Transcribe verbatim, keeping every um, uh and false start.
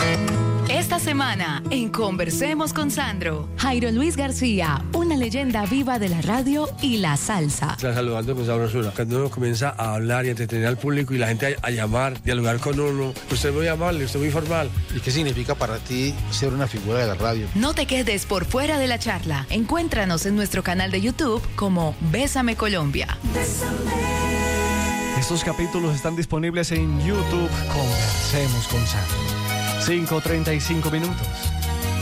Esta semana, en Conversemos con Sandro, Jairo Luis García, una leyenda viva de la radio y la salsa. Está saludando con sabrosura. Cuando uno comienza a hablar y a entretener al público y la gente a, a llamar, dialogar con uno, usted es muy amable, usted es muy formal. ¿Y qué significa para ti ser una figura de la radio? No te quedes por fuera de la charla. Encuéntranos en nuestro canal de YouTube como Bésame Colombia. Estos capítulos están disponibles en YouTube. Conversemos con Sandro. cinco treinta y cinco minutos.